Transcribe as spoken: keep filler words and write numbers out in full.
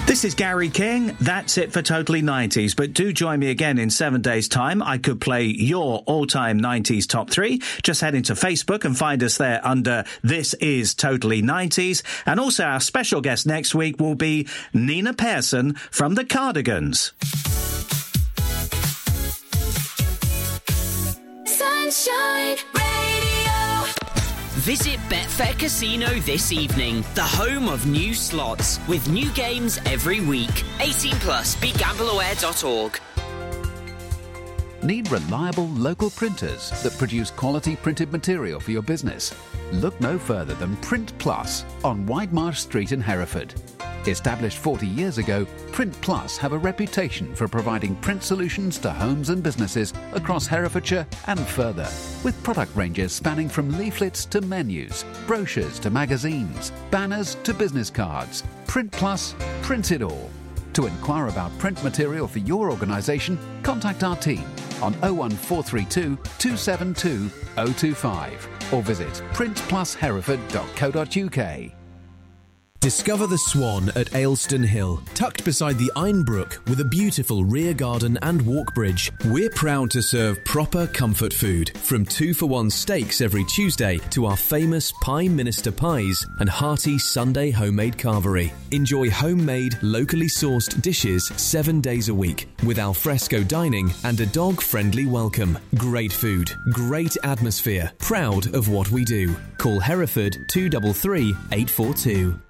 This is Gary King. That's it for Totally nineties. But do join me again in seven days' time. I could play your all-time nineties top three. Just head into Facebook and find us there under This Is Totally nineties. And also our special guest next week will be Nina Persson from the Cardigans. Sunshine Radio. Visit Betfair Casino this evening, the home of new slots, with new games every week. eighteen plus, be gamble aware dot org. Need reliable local printers that produce quality printed material for your business? Look no further than Print Plus on Widemarsh Street in Hereford. Established forty years ago, Print Plus have a reputation for providing print solutions to homes and businesses across Herefordshire and further, with product ranges spanning from leaflets to menus, brochures to magazines, banners to business cards. Print Plus, print it all. To inquire about print material for your organisation, contact our team on oh one four three two, two seven two, oh two five or visit print plus hereford dot co dot uk. Discover the Swan at Aylstone Hill, tucked beside the Einbrook with a beautiful rear garden and walk bridge. We're proud to serve proper comfort food, from two-for-one steaks every Tuesday to our famous Pie Minister pies and hearty Sunday homemade carvery. Enjoy homemade, locally sourced dishes seven days a week with alfresco dining and a dog-friendly welcome. Great food, great atmosphere, proud of what we do. Call Hereford two three three, eight four two.